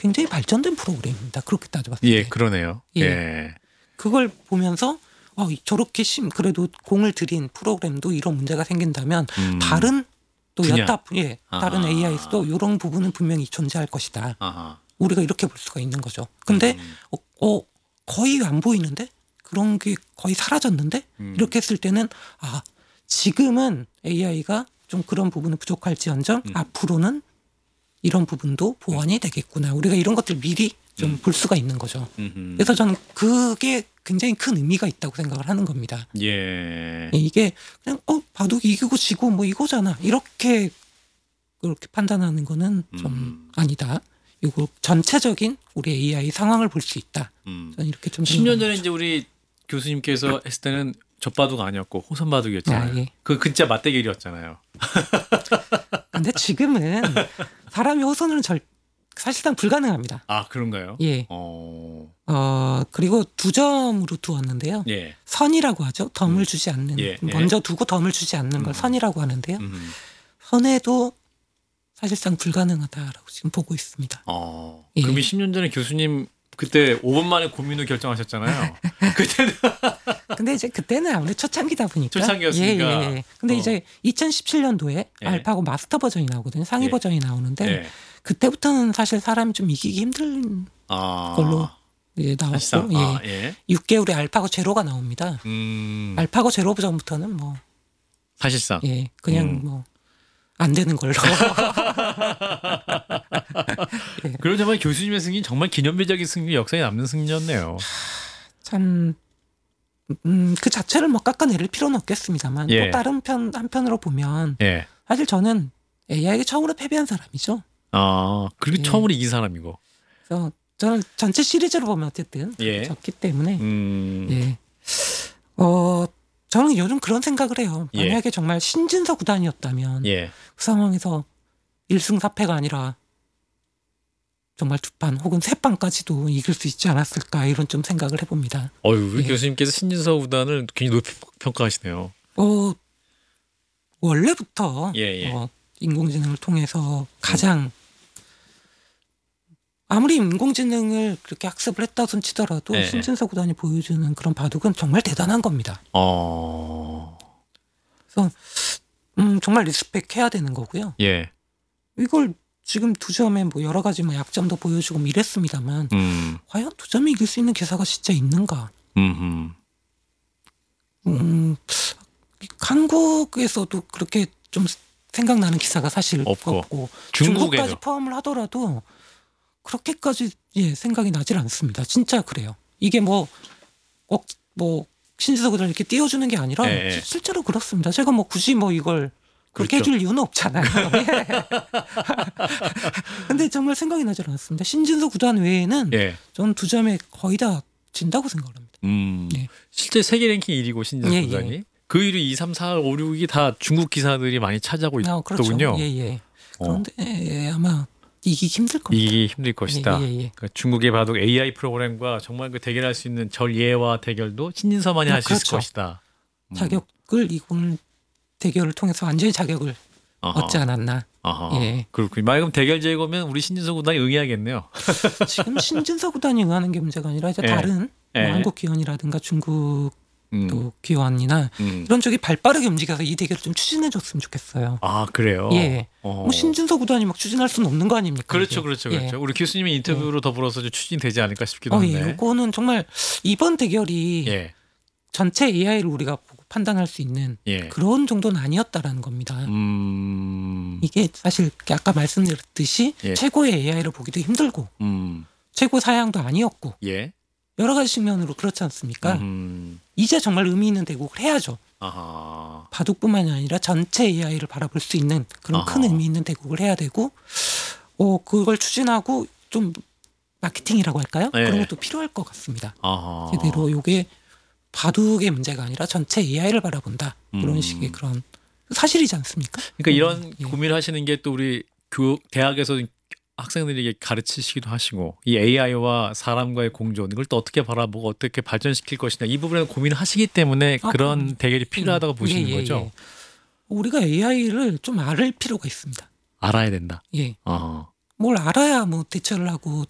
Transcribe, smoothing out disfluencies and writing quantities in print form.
굉장히 발전된 프로그램입니다. 그렇게 따져봤을 예, 때. 그러네요. 예. 예. 그걸 보면서 저렇게 그래도 공을 들인 프로그램도 이런 문제가 생긴다면 다른 또 분야. 다른 AI에서도 이런 부분은 분명히 존재할 것이다. 아하. 우리가 이렇게 볼 수가 있는 거죠. 근데 거의 안 보이는데 그런 게 거의 사라졌는데 이렇게 했을 때는 지금은 AI가 좀 그런 부분은 부족할지언정 앞으로는 이런 부분도 보완이 되겠구나. 우리가 이런 것들 미리 좀 볼 수가 있는 거죠. 그래서 저는 그게 굉장히 큰 의미가 있다고 생각을 하는 겁니다. 예. 이게 그냥 바둑이 이기고 지고 뭐 이거잖아. 이렇게 그렇게 판단하는 거는 좀 아니다. 이거 전체적인 우리 AI 상황을 볼 수 있다. 저는 이렇게 좀 10년 전에 이제 우리 교수님께서 했을 때는 젖바둑 아니었고 호선 바둑이었잖아요. 예. 그 진짜 맞대결이었잖아요. 근데 지금은 사람이 호선은 사실상 불가능합니다. 아, 그런가요? 예. 그리고 2점으로 두었는데요. 예. 선이라고 하죠. 덤을 주지 않는. 예. 먼저 두고 덤을 주지 않는 걸 선이라고 하는데요. 선에도 사실상 불가능하다라고 지금 보고 있습니다. 예. 그럼 10년 전에 교수님 그때 5분 만에 고민 후 결정하셨잖아요. 그때는 근데 이제 그때는 아무래도 초창기다 보니까. 초창기였으니까. 예. 근데 이제 2017년도에 예. 알파고 마스터 버전이 나오거든요. 상위 예. 버전이 나오는데 예. 그때부터는 사실 사람이 좀 이기기 힘든 걸로 나왔고 예. 6개월에 알파고 제로가 나옵니다. 알파고 제로 버전부터는 뭐 사실상 그냥 뭐 안 되는 걸로. 예. 그러자면 교수님의 승리 정말 기념비적인 승리, 역사에 남는 승리였네요. 참 그 자체를 뭐 깎아내릴 필요는 없겠습니다만 예. 또 다른 한편으로 보면 예. 사실 저는 AI에게 처음으로 패배한 사람이죠. 그리고 예. 처음으로 이긴 사람이고. 그래서 저는 전체 시리즈로 보면 어쨌든 예. 졌기 때문에 예. 저는 요즘 그런 생각을 해요. 예. 만약에 정말 신진서 구단이었다면 예. 그 상황에서 1승 4패가 아니라 정말 2판 혹은 3판까지도 이길 수 있지 않았을까 이런 좀 생각을 해봅니다. 우리 예. 교수님께서 신진서 구단을 굉장히 높이 평가하시네요. 원래부터 예. 인공지능을 통해서 가장 아무리 인공지능을 그렇게 학습을 했다 손 치더라도 예. 신진서 구단이 보여주는 그런 바둑은 정말 대단한 겁니다. 그래서 정말 리스펙해야 되는 거고요. 예. 이걸 지금 2점에 뭐 여러 가지 약점도 보여주고 이랬습니다만 과연 2점에 이길 수 있는 기사가 진짜 있는가? 한국에서도 그렇게 좀 생각나는 기사가 사실 없고 중국에도. 중국까지 포함을 하더라도 그렇게까지 생각이 나질 않습니다. 진짜 그래요. 이게 꼭 신지서 구단을 이렇게 띄워주는 게 아니라 실제로 그렇습니다. 제가 굳이 이걸 그렇게 그렇죠. 해줄 이유는 없잖아요. 근데 정말 생각이 나질 않습니다. 신진서 구단 외에는 전 2점에 거의 다 진다고 생각을 합니다. 예. 실제 세계 랭킹 1위고 신진서 예, 구단이. 예. 그 1위 2, 3, 4, 5, 6이 다 중국 기사들이 많이 차지하고 있더군요. 그렇죠. 예. 그런데 아마 이기기 힘들 겁니다. 이기기 힘들 것이다. 예. 그러니까 중국의 바둑 AI 프로그램과 정말 그 대결할 수 있는 전예와 대결도 신진서만이 할 수 있을 그렇죠. 것이다. 자격을 이번 대결을 통해서 완전히 자격을 얻지 않았나. 예. 그렇군요. 말 그럼 대결 제거면 우리 신진서 구단이 응해야겠네요. 지금 신진서 구단이 응하는 게 문제가 아니라 이제 예. 다른 예. 한국 기원이라든가 중국 또 기원이나 이런 쪽이 발빠르게 움직여서 이 대결을 좀 추진해 줬으면 좋겠어요. 그래요? 예. 신진서 구단이 추진할 수는 없는 거 아닙니까? 그렇죠. 이게? 그렇죠. 우리 교수님의 인터뷰로 더불어서 좀 추진되지 않을까 싶기도 한데. 이거는 정말 이번 대결이 전체 AI를 우리가 보고 판단할 수 있는 그런 정도는 아니었다라는 겁니다. 이게 사실 아까 말씀드렸듯이 최고의 AI를 보기도 힘들고 최고 사양도 아니었고 여러 가지 측면으로 그렇지 않습니까? 이제 정말 의미 있는 대국을 해야죠. 바둑뿐만이 아니라 전체 AI를 바라볼 수 있는 그런 큰 의미 있는 대국을 해야 되고 그걸 추진하고 좀 마케팅이라고 할까요? 그런 것도 필요할 것 같습니다. 제대로 이게 바둑의 문제가 아니라 전체 AI를 바라본다. 그런 식의 그런 사실이지 않습니까? 그러니까 이런 고민을 하시는 게 또 우리 대학에서 학생들에게 가르치시기도 하시고 이 AI와 사람과의 공존 이걸 또 어떻게 바라보고 어떻게 발전시킬 것이냐 이 부분에 고민을 하시기 때문에 그런 대결이 필요하다고 보시는 거죠? 우리가 AI를 좀 알을 필요가 있습니다. 알아야 된다. 뭘 알아야 대처를 하고